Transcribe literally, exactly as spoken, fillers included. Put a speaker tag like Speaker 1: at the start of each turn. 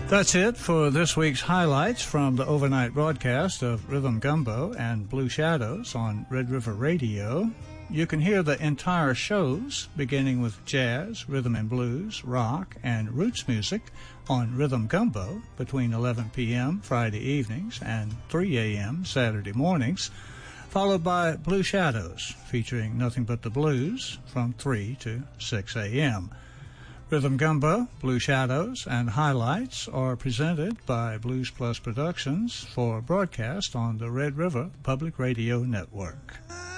Speaker 1: That's it for this week's highlights from the overnight broadcast of Rhythm Gumbo and Blue Shadows on Red River Radio. You can hear the entire shows, beginning with jazz, rhythm and blues, rock, and roots music on Rhythm Gumbo between eleven p.m. Friday evenings and three a.m. Saturday mornings, followed by Blue Shadows, featuring nothing but the blues from three to six a.m. Rhythm Gumbo, Blue Shadows, and Highlights are presented by Blues Plus Productions for broadcast on the Red River Public Radio Network.